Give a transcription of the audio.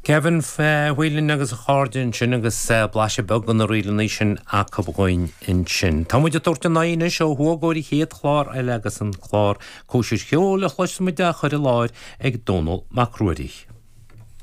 Kevin Whelan agus a chárdin sin agus blase beg an riile sin a cabháin in sin. Tá muidir tuirta naine seo thuagóirí chéad chlár eile agus an chlár cóisiir cheola chluismuide chuir láir ag Donald Macruadich.